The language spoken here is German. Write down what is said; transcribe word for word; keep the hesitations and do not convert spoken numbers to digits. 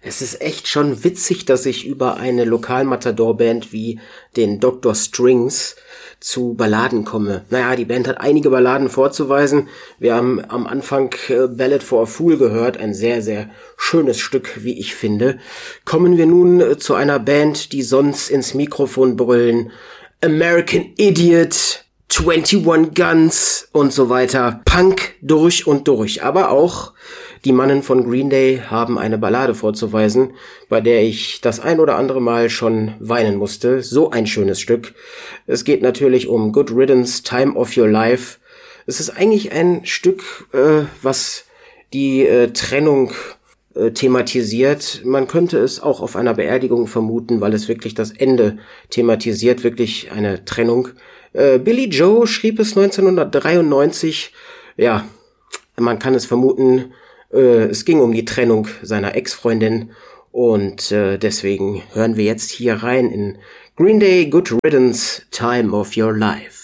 Es ist echt schon witzig, dass ich über eine Lokal-Matador-Band wie den Doktor Strings zu Balladen komme. Naja, die Band hat einige Balladen vorzuweisen. Wir haben am Anfang äh, Ballad for a Fool gehört, ein sehr, sehr schönes Stück, wie ich finde. Kommen wir nun äh, zu einer Band, die sonst ins Mikrofon brüllen: American Idiot, einundzwanzig Guns und so weiter. Punk durch und durch, aber auch die Mannen von Green Day haben eine Ballade vorzuweisen, bei der ich das ein oder andere Mal schon weinen musste. So ein schönes Stück. Es geht natürlich um Good Riddance, Time of Your Life. Es ist eigentlich ein Stück, äh, was die äh, Trennung äh, thematisiert. Man könnte es auch auf einer Beerdigung vermuten, weil es wirklich das Ende thematisiert, wirklich eine Trennung. Äh, Billy Joe schrieb es neunzehnhundertdreiundneunzig. Ja, man kann es vermuten, äh, es ging um die Trennung seiner Ex-Freundin und äh, deswegen hören wir jetzt hier rein in Green Day, Good Riddance, Time of Your Life.